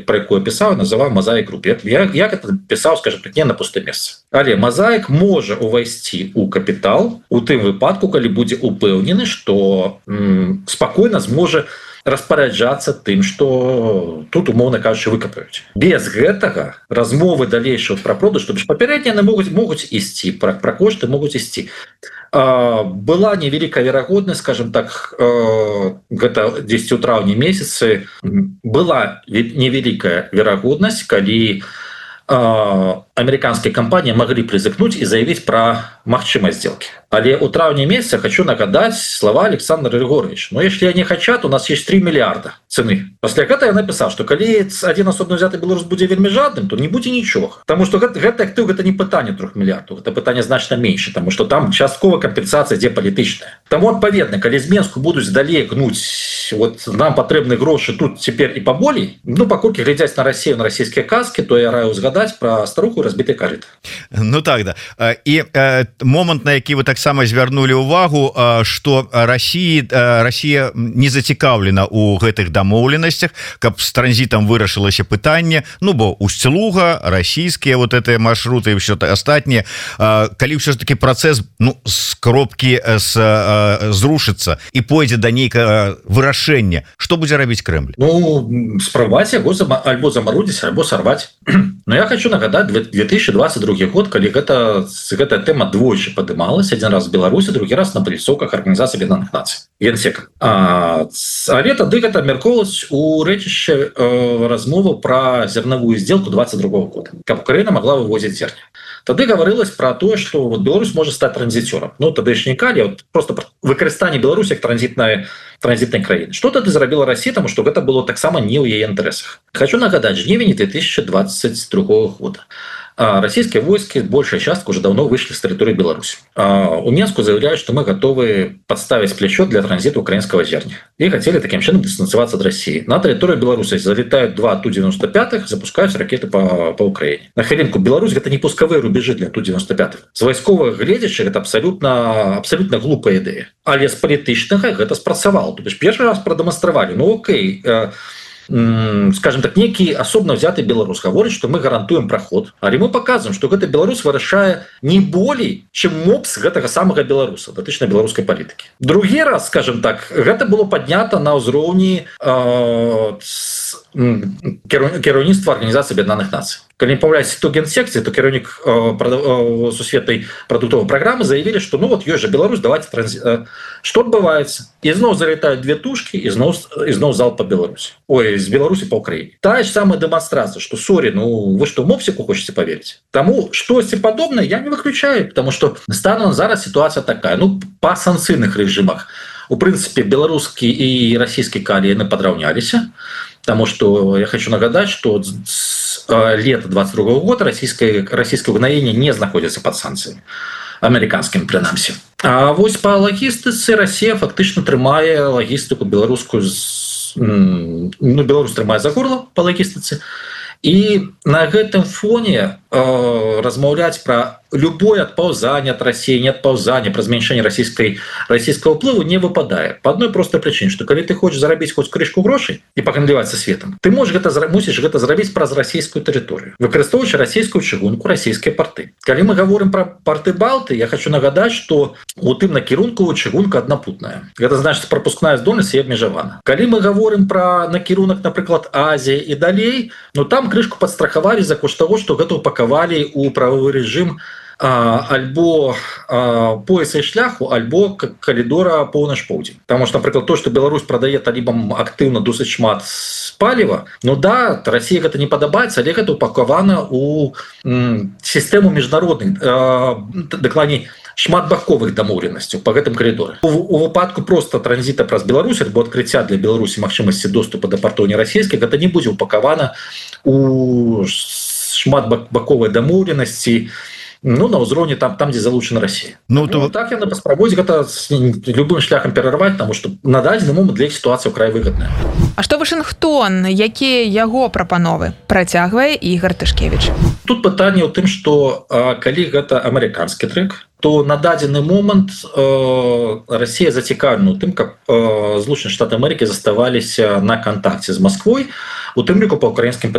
про якую пісаў, называў Мазаік Груп. Я гэта пісаў, скажем так, не на пустым месцы. Але Мазаік можа увайсці ў капітал у тым выпадку, калі будзе упэўнены, што спакойна зможа распараджацца тым, што тут, умоўна кажучы, выкапаюць. Без гэтага размовы далейшых пра продаж, то бишь папярэднія могуць ісці, пра кошты могуць ісці. Была невялікая верагоднасць, скажем так, гэта 10 у траўні месяцы, была невялікая верагоднасць, калі американские компании могли ризыкнуть и заявить про магчимость сделки. Але у траўня месяца хочу нагадать слова Александра Григорьевича. Но если они хотят, у нас есть 3 миллиарда цены. После этого я написал, что коли один особенно взятый белорус будет вельми жадным, то не будет ничего. Потому что это актив, это не питание 3 миллиардов, это питание значно меньше, потому что там частковая компенсация где политичная. Тому отповедно, коли з Менску будут далее гнуть, вот нам потребны гроши тут теперь и поболей, ну, покольки глядясь на Россию, на российские каски, то я раю згадать про старуху разбитый корыт. Ну так, да. И момент, на який вы таксама звярнулі ўвагу, што Расія не зацікаўлена ў гэтых дамоўленасцях, каб з транзітам вырашылася пытанне, ну бо Усть-Луга, расійскія вот гэтыя маршруты і ўсё астатняе, калі ўсё ж таки працэс з кропкі зрушыцца і пойдзе да нейкага вырашэння, што будзе рабіць Крэмль? Ну, спрабаваць яго альбо замарудзіць, альбо сарваць. Но я хочу нагадаць 2022 год, калі гэта тэма двойчы падымалась, один раз в Беларуси, другой раз на паліцоўках Организации Объединенных Наций, Генсека. Але тады гэта абмяркоўвалась у рэчышча размову про зерновую сделку 22 года, каб Украина могла вывозить зерня. Тады говорилось про то, что вот Беларусь может стать транзитером. Ну, тады ж не калі, вот просто выкарыстанне Беларусі як транзитной краіны. Что тады зрабіла Россия, потому что гэта было таксама не ў яе інтарэсах. Хочу нагадать, жнівень 2022 года. Российские войски, большая часть уже давно вышли с территории Беларуси. У Минску заявляют, что мы готовы подставить плечо для транзита украинского зерня. И хотели таким чином дистанцироваться от России. На территорию Беларуси залетают 2 Ту-95, запускают ракеты по Украине. На хвилинку, Беларусь это не пусковые рубежи для Ту-95. С войсковых гледзячых это абсолютно глупая идея. Але с политичных это спрацавало. То есть первый раз продемонстрировали, ну окей, скажем так, некий особенно взятый белорус говорит, что мы гарантуем проход, але мы показываем, что гэта белорус вырашае не болей, чем мопс гэтага самого белоруса, датычна беларускай политики. Другі раз, скажем так, гэта было поднято на ўзроўні кіраўніцтва Организации Объединенных Наций. Калі не помыляюсь, то генсекции, то кіраўнік сусветной продуктовой программы заявили, что ну вот ёсць же Беларусь, давайте транзит. Что отбывается? Изноў залетают 2 тушки, изноў залп по Беларуси. Ой, из Беларуси по Украине. Та же самая демонстрация, что сори, ну вы что, мопсику хочете поверить? Тому, что подобное, я не выключаю, потому что станом зараз ситуация такая. Ну, по санкцыйных режимах, в принципе, белорусские и российские калі яны подраўняліся, потому что я хочу нагадать, что с лета 22 года российское угнаенне не находится под санкциями. Американским принамсі. А вось по лагістыцы Россия фактычна трымае лагістыку беларускую, ну, Беларусь трымае за горло по лагістыцы. И на гэтым фоне размаўляць про любое отползание от России, не отползание, про зменшэнне российского ўплыву не выпадае. По одной простой причине, что когда ты хочешь заработать хоть крышку грошей и погандліваць со светом, ты мусіш гэта зрабіць праз российскую территорию, выкарыстоўваючы российскую чыгунку, российские порты. Калі мы говорим про порты Балты, я хочу нагадать, что у тым накірунку чыгунка аднапутная. Это значит, пропускная здольнасць і абмежавана. Калі мы говорим про накірунак, напрыклад, Азии и далей, но там крышку подстраховали за кошт того, что гэта упаковали у правовой режим альбо пояса і шляху, альбо калідора поўнач-поўдзень. Потому что, например, то, что Беларусь продае талібам актыўна досыць шмат паліва, ну да, России гэта не падабаецца, але гэта упакована у сістэму міжнародных, дакладней, шматбаковых дамоўленасцяў по гэтым калідоры. У выпадку просто транзіта праз Беларусь альбо адкрыцця для Беларусі магчымасці доступа да партоў нерасійскіх, гэта не будзе упакована у шматбаковай дамоўленасці, ну, на ўзроўні там, где залучена Россия. Ну, то... так яны паспрабуюць гэта любым шляхам перарваць, потому что на дадзены момант для іх сітуацыя край выгадная. А што Вашынгтон, якія яго прапановы, працягвае Ігор Тышкевіч? Тут пытанне ў тым, што калі гэта амерыканскі трек, то на дадзены момант Россия зацікаўлена ў тым, каб Злучаныя Штаты Амерыкі заставаліся на кантакце з Москвой, у тым ліку па украінскім